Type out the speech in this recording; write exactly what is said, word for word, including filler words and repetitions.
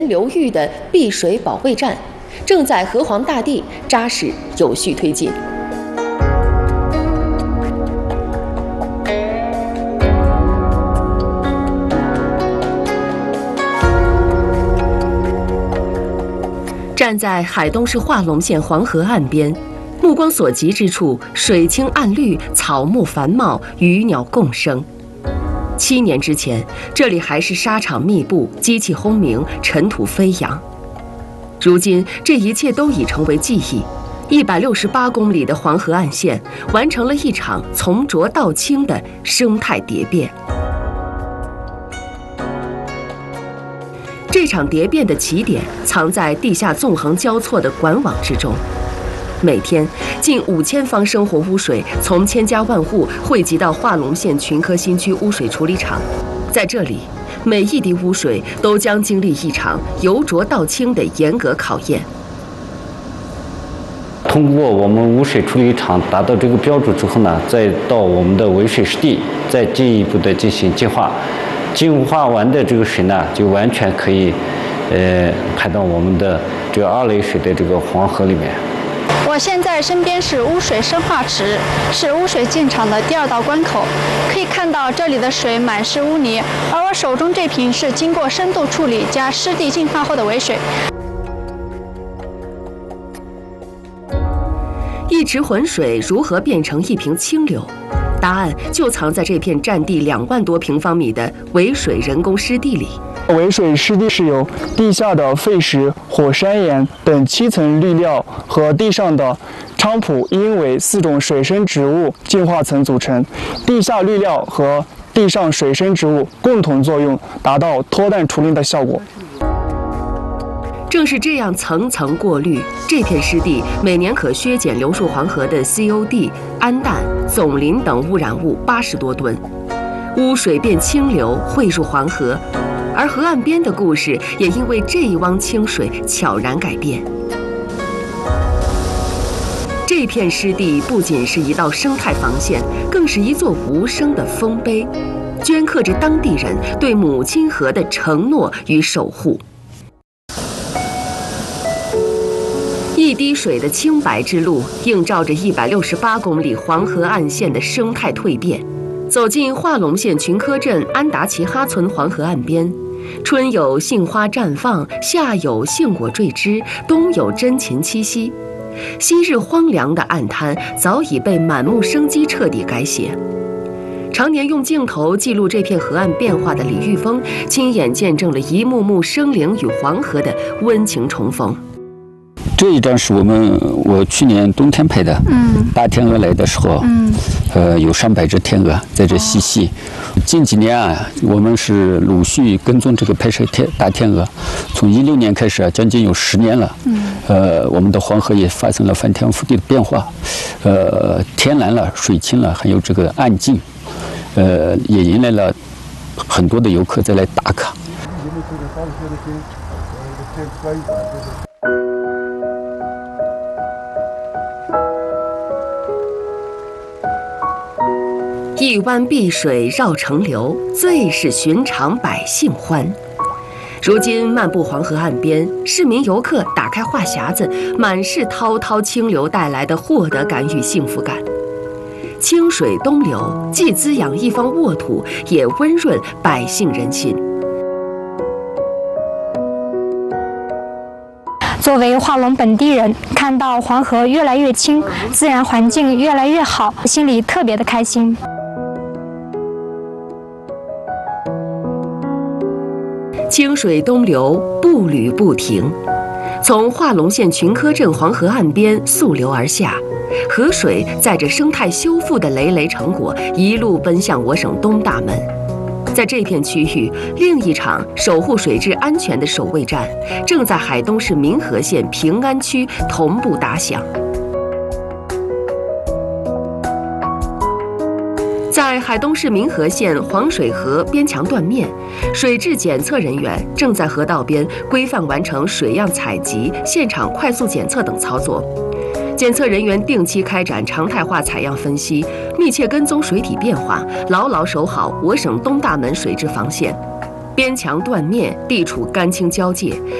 流域的碧水保卫战正在河湟大地扎实有序推进。站在海东市化龙县黄河岸边，目光所及之处，水清岸绿，草木繁茂，鱼鸟共生。七年之前，这里还是沙场密布，机器轰鸣，尘土飞扬。如今，这一切都已成为记忆。一百六十八公里的黄河岸线，完成了一场从浊到清的生态蝶变。这场蝶变的起点藏在地下纵横交错的管网之中。每天，近五千方生活污水从千家万户汇集到化龙县群科新区污水处理厂，在这里，每一滴污水都将经历一场由浊到清的严格考验。 通过我们污水处理厂达到这个标准之后呢，再到我们的围水湿地，再进一步的进行净化。净化完的这个水呢，就完全可以，呃，排到我们的这个二类水的这个黄河里面。 我现在身边是污水生化池，是污水进场的第二道关口。可以看到这里的水满是污泥，而我手中这瓶是经过深度处理加湿地净化后的围水。 一池浑水如何变成一瓶清流？答案就藏在这片占地两万多平方米的围水人工湿地里。 围水湿地是由地下的废石、火山岩等七层滤料和地上的菖蒲、鹰尾四种水生植物净化层组成。地下滤料和地上水生植物共同作用，达到脱氮除磷的效果。 正是这样层层过滤，这片湿地每年可削减流入黄河的 C O D、氨氮、总磷等污染物八十多吨，污水变清流汇入黄河，而河岸边的故事也因为这一汪清水悄然改变。这片湿地不仅是一道生态防线，更是一座无声的丰碑，镌刻着当地人对母亲河的承诺与守护。一滴水的清白之路，映照着一百六十八公里黄河岸线的生态蜕变。走进化龙县群科镇安达齐哈村黄河岸边，春有杏花绽放，夏有杏果坠枝，冬有真禽栖息。昔日荒凉的岸滩早已被满目生机彻底改写。常年用镜头记录这片河岸变化的李玉峰，亲眼见证了一幕幕生灵与黄河的温情重逢。 这一张是我们我去年冬天拍的，嗯，大天鹅来的时候，嗯，呃，有上百只天鹅在这嬉戏。近几年啊，我们是陆续跟踪这个拍摄天大天鹅，从一六年开始啊，将近有十年了，嗯，呃，我们的黄河也发生了翻天覆地的变化，呃，天蓝了，水清了，还有这个岸静，呃，也迎来了很多的游客再来打卡。 一湾碧水绕城流，最是寻常百姓欢。如今漫步黄河岸边，市民游客打开话匣子，满是滔滔清流带来的获得感与幸福感。清水东流，既滋养一方沃土，也温润百姓人心。 作为化龙本地人，看到黄河越来越清，自然环境越来越好，心里特别的开心。 清水东流，步履不停，从化龙县群科镇黄河岸边溯流而下，河水载着生态修复的累累成果，一路奔向我省东大门。在这片区域，另一场守护水质安全的守卫战正在海东市民和县平安区同步打响。在海东市民和县黄水河边墙断面，水质检测人员正在河道边规范完成水样采集、现场快速检测等操作。检测人员定期开展常态化采样分析，密切跟踪水体变化，牢牢守好我省东大门水质防线。 边墙断面，地处干青交界，